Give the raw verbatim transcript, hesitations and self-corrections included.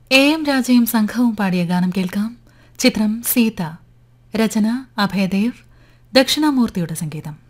A M രാജയും സംഘവും പാടിയ ഗാനം കേൾക്കാം. ചിത്രം സീത. രചന അഭയദേവ്. ദക്ഷിണാമൂർത്തിയുടെ സംഗീതം.